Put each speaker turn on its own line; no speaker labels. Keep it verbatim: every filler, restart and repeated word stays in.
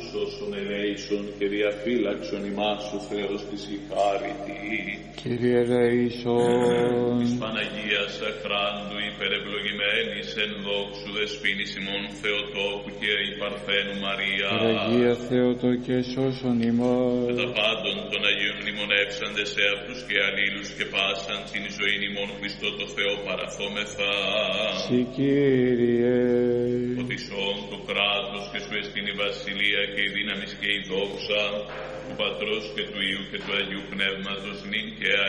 όσων ελέησον και διαφύλαξον ημάς ο Θεός της η χάριτη.
Κύριε ελέησον.
Της Παναγίας Αχράντου υπερευλογημένης εν δόξου δεσποίνης ημών Θεοτόκου και η Παρθένου Μαρία.
Αγία Θεότο και σώσον ημάς.
Και τα πάντων των Αγίων μνημονεύσαντες σε αυτούς και αλλήλους και πάσαν την ζωήν ημών Χριστό το Θεό παραθόμεθα.
Συ Κύριε.
Ότι σών το κράτος και σου εστίν η βασιλεία και η δύναμις και η δόξα του Πατρός και του Υιού και του Αγίου Πνεύματος νυν και